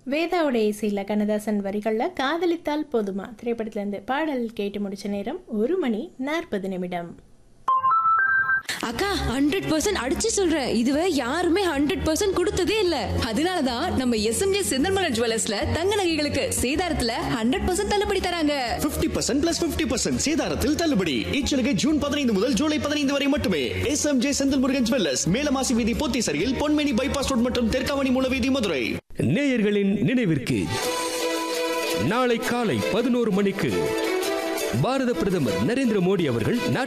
வேதாவுடைய இசையில் கண்ணதாசன் வரிகளில் காதலித்தால் போதுமா திரைப்படத்திலிருந்து பாடல் கேட்டு முடிச்ச நேரம் 1:40. அக்கா 100% அடிச்சு சொல்றேன், இதுவே யாருமே 100% கொடுத்ததே இல்ல. அதனாலதான் நம்ம எஸ்எம்ஜே செந்தல்மலர் ஜுவல்லர்ஸ்ல தங்க நகைகளுக்கு சேதாரத்துல 100% தள்ளுபடி தராங்க. 50% + 50% சேதாரத்தில் தள்ளுபடி. இச்சலுகை ஜூன் 15 முதல் ஜூலை 15 வரை மட்டுமே. எஸ்எம்ஜே செந்தல்முருகன் ஜுவல்லர்ஸ், மேலமாசி வீதி, போத்தீசரியில், பொன்மேனி பைபாஸ் ரோட் மற்றும் தெற்காவணி மூலவீதி, மதுரை. நேயர்களின் நினைவிற்கு நாளை காலை 11 மணிக்கு பாரத பிரதமர் நரேந்திர மோடி அவர்கள்